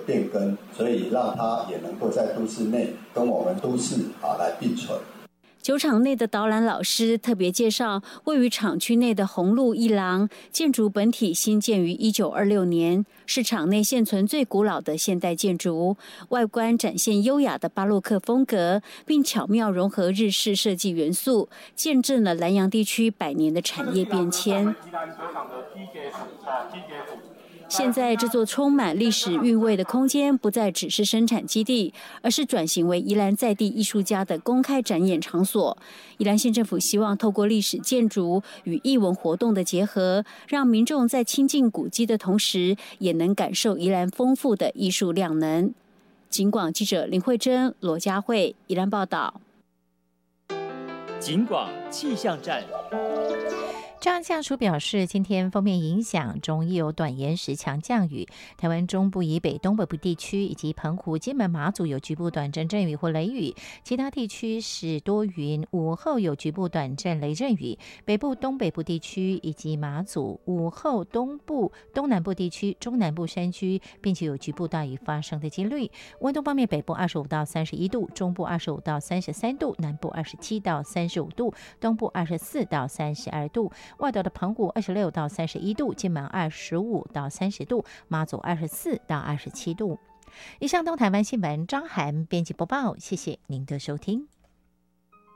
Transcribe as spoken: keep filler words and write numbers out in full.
变更，所以让它也能够在都市内跟我们都市啊来并存。 酒厂内的导览老师特别介绍，位于厂区内的红路一廊建筑本体新建于一九二六年，是厂内现存最古老的现代建筑，外观展现优雅的巴洛克风格，并巧妙融合日式设计元素，见证了南洋地区百年的产业变迁。现在这座充满历史韵味的空间不再只是生产基地，而是转型为宜兰在地艺术家的公开展演场所。宜兰县政府希望透过历史建筑与艺文活动的结合，让民众在亲近古迹的同时，也能感受宜兰丰富的艺术量能。警广记者林慧珍、罗佳慧宜兰报道。 警广气象站。 中央气象署表示，今天锋面影响中亦有短延时强降雨，台湾中部以北、东北部地区以及澎湖、金门、马祖有局部短暂阵雨或雷雨，其他地区是多云，午后有局部短暂雷阵雨。北部、东北部地区以及马祖午后东部、东南部地区、中南部山区，并且有局部大雨发生的几率。温度方面，北部二十五到三十一度，中部二十五到三十三度，南部二十七到三十五度，东部二十四到三十二度。外岛的澎湖二十六到三十一度，金门二十五到三十度，马祖二十四到二十七度。以上东台湾新闻，张涵编辑播报，谢谢您的收听。